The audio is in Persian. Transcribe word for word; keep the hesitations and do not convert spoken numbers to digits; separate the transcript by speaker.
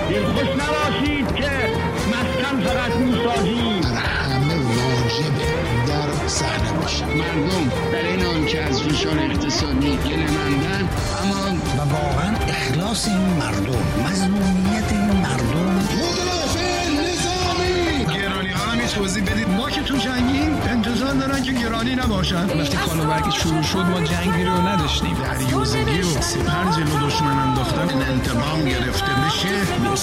Speaker 1: دلخوش نباشید که مسکن فقط میسازیم.
Speaker 2: در همه واجبه در صحنه باشه.
Speaker 3: مردم در این آن که از فشار اقتصادی گله‌مندن، اما
Speaker 2: و واقعا اخلاص این مردم، مظلومیت این مردم.
Speaker 4: متوافر نظامی گرانی ها هم توضیح بدید. ما که تو جنگیم انتظار دارن که گرانی نباشن.
Speaker 5: وقتی کالابرگ شروع شد ما جنگی رو نداشتیم.
Speaker 4: دریوزگی و سپر جلو دشمن انداختن انتقام گرفته بشه.